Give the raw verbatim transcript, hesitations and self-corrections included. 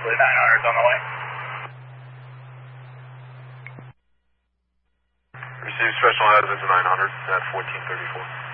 Blue nine hundred's on the way. Receive special hazards nine hundred at fourteen thirty-four.